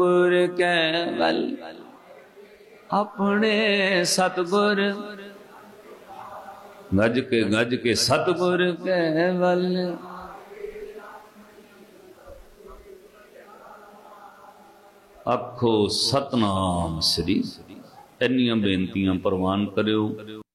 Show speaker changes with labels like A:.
A: ਗੁਰ ਕੈ ਵੱਲ ਆਪਣੇ ਸਤਿਗੁਰ ਗੱਜ ਕੇ ਸਤਿਗੁਰ ਕੈ ਵੱਲ। ਆਖੋ ਸਤਨਾਮ ਸ੍ਰੀ। ਇੰਨੀਆਂ ਬੇਨਤੀਆਂ ਪ੍ਰਵਾਨ ਕਰਿਓ।